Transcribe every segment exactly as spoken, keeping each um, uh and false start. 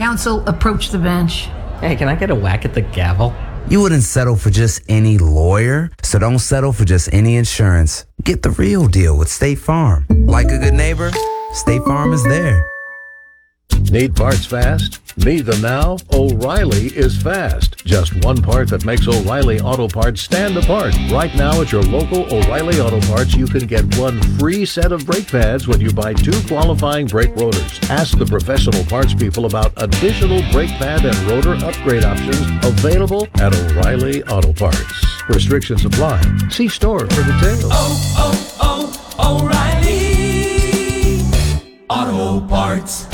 Counsel, approach the bench. Hey, can I get a whack at the gavel? You wouldn't settle for just any lawyer, so don't settle for just any insurance. Get the real deal with State Farm. Like a good neighbor, State Farm is there. Need parts fast? Need them now? O'Reilly is fast. Just one part that makes O'Reilly Auto Parts stand apart. Right now at your local O'Reilly Auto Parts, you can get one free set of brake pads when you buy two qualifying brake rotors. Ask the professional parts people about additional brake pad and rotor upgrade options available at O'Reilly Auto Parts. Restrictions apply. See store for details. Oh, oh, oh, O'Reilly Auto Parts.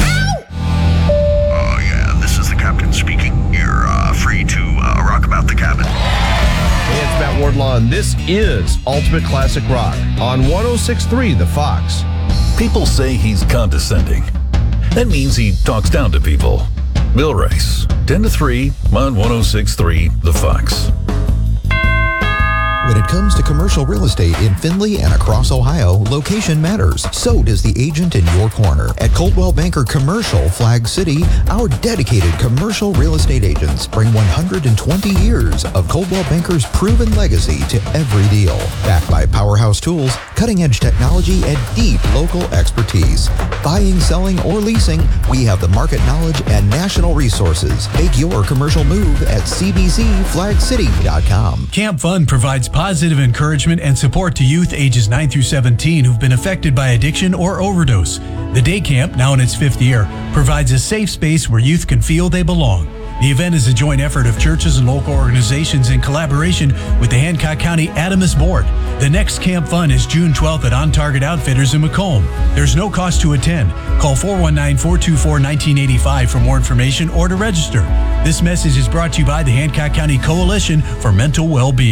Captain speaking. You're uh, free to uh, rock about the cabin. Hey, it's Matt Wardlaw, and this is Ultimate Classic Rock on one oh six point three The Fox. People say he's condescending. That means he talks down to people. Bill Rice, ten to three on one oh six point three The Fox. When it comes to commercial real estate in Findlay and across Ohio, location matters. So does the agent in your corner. At Coldwell Banker Commercial, Flag City, our dedicated commercial real estate agents bring one hundred twenty years of Coldwell Banker's proven legacy to every deal. Backed by powerhouse tools, cutting-edge technology, and deep local expertise. Buying, selling, or leasing, we have the market knowledge and national resources. Make your commercial move at c b c flag city dot com. Camp Fun provides positive encouragement and support to youth ages nine through seventeen who've been affected by addiction or overdose. The day camp, now in its fifth year, provides a safe space where youth can feel they belong. The event is a joint effort of churches and local organizations in collaboration with the Hancock County Adamus Board. The next Camp Fun is June twelfth at On Target Outfitters in Macomb. There's no cost to attend. Call four one nine, four two four, one nine eight five for more information or to register. This message is brought to you by the Hancock County Coalition for Mental Well-Being.